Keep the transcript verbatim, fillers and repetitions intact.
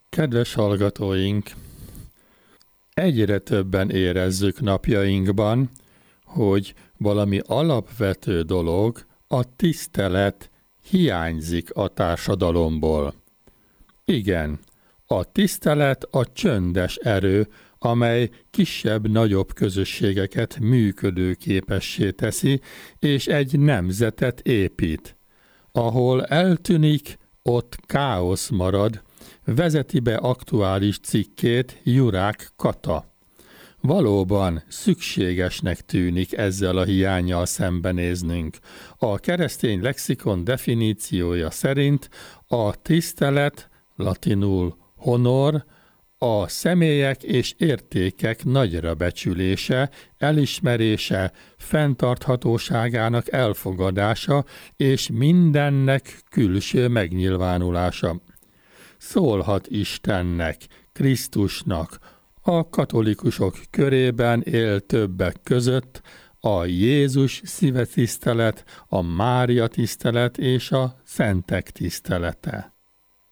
Kedves hallgatóink! Egyre többen érezzük napjainkban, hogy valami alapvető dolog, a tisztelet hiányzik a társadalomból. Igen, a tisztelet a csöndes erő, amely kisebb-nagyobb közösségeket működőképessé teszi, és egy nemzetet épít. Ahol eltűnik, ott káosz marad, vezeti be aktuális cikkét Jurák Kata. Valóban szükségesnek tűnik ezzel a hiánnyal szembenéznünk. A keresztény lexikon definíciója szerint a tisztelet, latinul honor, a személyek és értékek nagyra becsülése, elismerése, fenntarthatóságának elfogadása és mindennek külső megnyilvánulása. Szólhat Istennek, Krisztusnak, a katolikusok körében él többek között a Jézus szíve tisztelet, a Mária tisztelet és a szentek tisztelete.